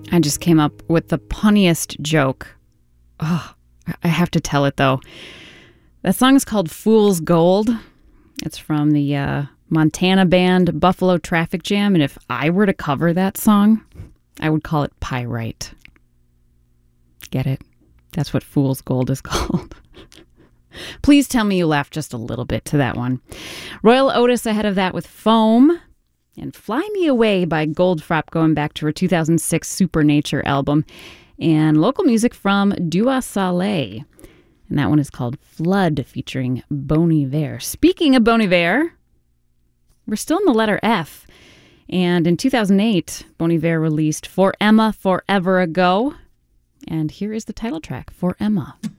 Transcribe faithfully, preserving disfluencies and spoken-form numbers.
I just came up with the punniest joke. Oh, I have to tell it, though. That song is called Fool's Gold. It's from the uh, Montana band Buffalo Traffic Jam, and if I were to cover that song, I would call it Pyrite. Get it? That's what Fool's Gold is called. Please tell me you laughed just a little bit to that one. Royal Otis ahead of that with Foam. And Fly Me Away by Goldfrapp, going back to her two thousand six Supernature album. And local music from Dua Saleh. And that one is called Flood, featuring Bon Iver. Speaking of Bon Iver, we're still in the letter F. And in two thousand eight, Bon Iver released For Emma Forever Ago. And here is the title track, For Emma.